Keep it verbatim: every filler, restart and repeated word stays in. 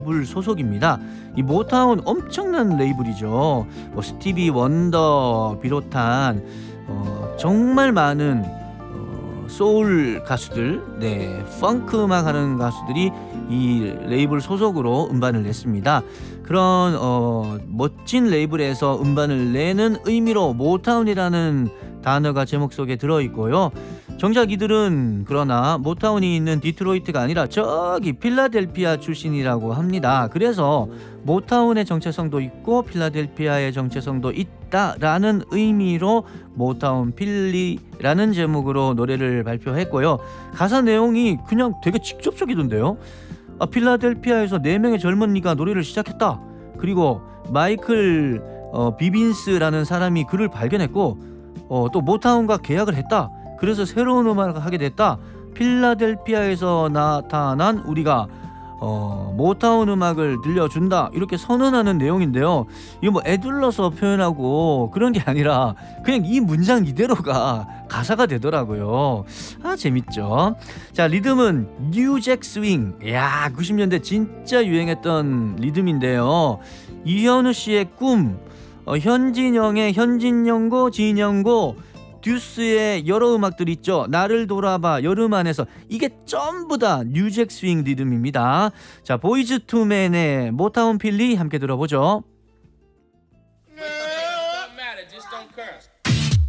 레이블 소속입니다. 이 모타운 엄청난 레이블이죠. 뭐 스티비 원더 비롯한 어, 정말 많은 어, 소울 가수들, 네, 펑크 음악 하는 가수들이 이 레이블 소속으로 음반을 냈습니다. 그런 어, 멋진 레이블에서 음반을 내는 의미로 모타운이라는 단어가 제목 속에 들어있고요. 정작 이들은 그러나 모타운이 있는 디트로이트가 아니라 저기 필라델피아 출신이라고 합니다. 그래서 모타운의 정체성도 있고 필라델피아의 정체성도 있다라는 의미로 모타운 필리라는 제목으로 노래를 발표했고요. 가사 내용이 그냥 되게 직접적이던데요. 아, 필라델피아에서 네 명의 젊은이가 노래를 시작했다. 그리고 마이클 어, 비빈스라는 사람이 그를 발견했고 어, 또 모타운과 계약을 했다. 그래서 새로운 음악을 하게 됐다. 필라델피아에서 나타난 우리가 어, 모타운 음악을 들려준다. 이렇게 선언하는 내용인데요. 이거 뭐 애둘러서 표현하고 그런 게 아니라 그냥 이 문장 이대로가 가사가 되더라고요. 아, 재밌죠. 자, 리듬은 뉴잭 스윙. 야, 구십 년대 진짜 유행했던 리듬인데요. 이현우 씨의 꿈, 어, 현진영의 현진영고 진영고, 듀스의 여러 음악들 있죠. 나를 돌아봐, 여름 안에서, 이게 전부 다 뉴잭 스윙 리듬입니다. 자, 보이즈 투맨의 모타운 필리 함께 들어보죠.